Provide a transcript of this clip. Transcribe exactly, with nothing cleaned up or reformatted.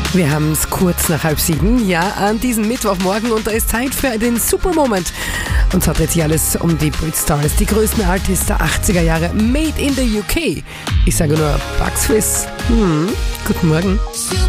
Wir haben es kurz nach halb sieben, ja, an diesem Mittwochmorgen und da ist Zeit für den Super-Moment. Und zwar dreht sich alles um die Britstars, die größten Artists der achtziger Jahre, made in the U K. Ich sage nur Bucks Fizz. Hm, guten Morgen.